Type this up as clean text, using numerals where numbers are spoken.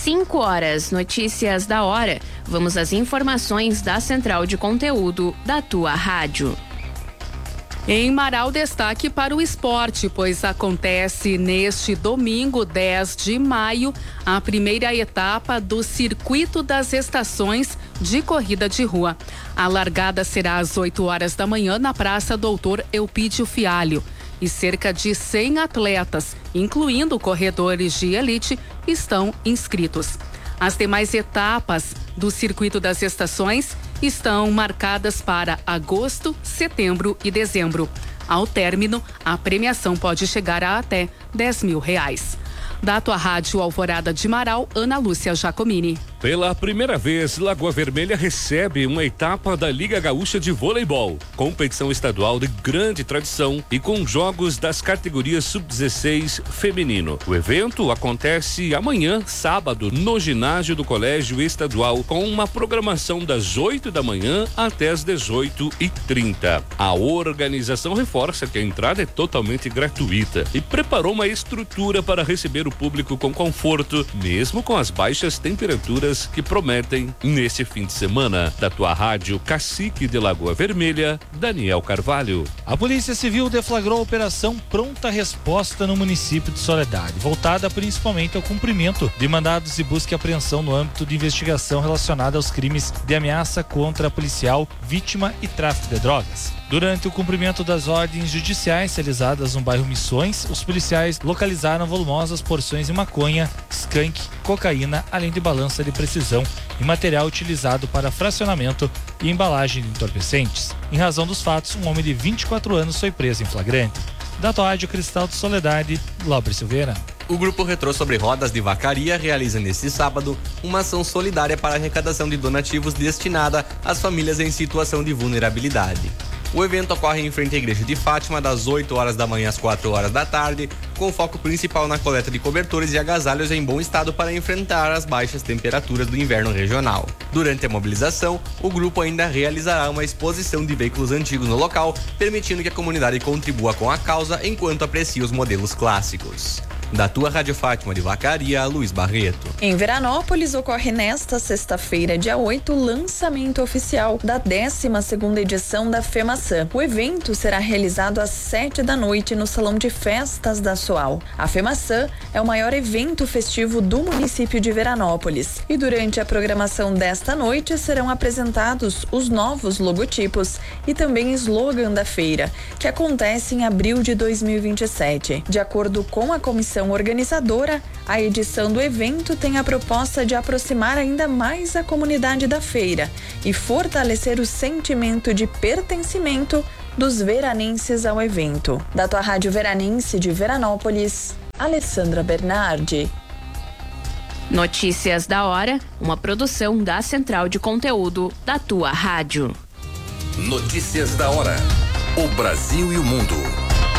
5 horas, notícias da hora. Vamos às informações da Central de Conteúdo da tua rádio. Em Marau, destaque para o esporte, pois acontece neste domingo, 10 de maio, a primeira etapa do Circuito das Estações de Corrida de Rua. A largada será às 8 horas da manhã na Praça Doutor Eupídio Fialho. E cerca de 100 atletas, incluindo corredores de elite, estão inscritos. As demais etapas do Circuito das Estações estão marcadas para agosto, setembro e dezembro. Ao término, a premiação pode chegar a até R$10.000. Da tua rádio Alvorada de Marau, Ana Lúcia Giacomini. Pela primeira vez, Lagoa Vermelha recebe uma etapa da Liga Gaúcha de Voleibol, competição estadual de grande tradição e com jogos das categorias sub-16 feminino. O evento acontece amanhã, sábado, no ginásio do Colégio Estadual, com uma programação das 8 da manhã até as 18h30. A organização reforça que a entrada é totalmente gratuita e preparou uma estrutura para receber o público com conforto, mesmo com as baixas temperaturas que prometem nesse fim de semana. Da tua rádio Cacique de Lagoa Vermelha, Daniel Carvalho. A Polícia Civil deflagrou a operação Pronta Resposta no município de Soledade, voltada principalmente ao cumprimento de mandados de busca e apreensão no âmbito de investigação relacionada aos crimes de ameaça contra policial, vítima e tráfico de drogas. Durante o cumprimento das ordens judiciais realizadas no bairro Missões, os policiais localizaram volumosas porções de maconha, skunk, cocaína, além de balança de precisão e material utilizado para fracionamento e embalagem de entorpecentes. Em razão dos fatos, um homem de 24 anos foi preso em flagrante. Da Rádio Cristal de Soledade, Lobre Silveira. O Grupo Retrô Sobre Rodas de Vacaria realiza neste sábado uma ação solidária para arrecadação de donativos destinada às famílias em situação de vulnerabilidade. O evento ocorre em frente à Igreja de Fátima, das 8 horas da manhã às 4 horas da tarde, com foco principal na coleta de cobertores e agasalhos em bom estado para enfrentar as baixas temperaturas do inverno regional. Durante a mobilização, o grupo ainda realizará uma exposição de veículos antigos no local, permitindo que a comunidade contribua com a causa enquanto aprecia os modelos clássicos. Da tua Rádio Fátima de Vacaria, Luiz Barreto. Em Veranópolis ocorre nesta sexta-feira, dia 8, o lançamento oficial da 12ª edição da FEMAÇã. O evento será realizado às 7 da noite no Salão de Festas da Soal. A FEMAÇã é o maior evento festivo do município de Veranópolis. E durante a programação desta noite serão apresentados os novos logotipos e também slogan da feira, que acontece em abril de 2027. De acordo com a comissão organizadora, a edição do evento tem a proposta de aproximar ainda mais a comunidade da feira e fortalecer o sentimento de pertencimento dos veranenses ao evento. Da tua Rádio Veranense de Veranópolis, Alessandra Bernardi. Notícias da hora, uma produção da Central de Conteúdo da tua rádio. Notícias da hora. O Brasil e o mundo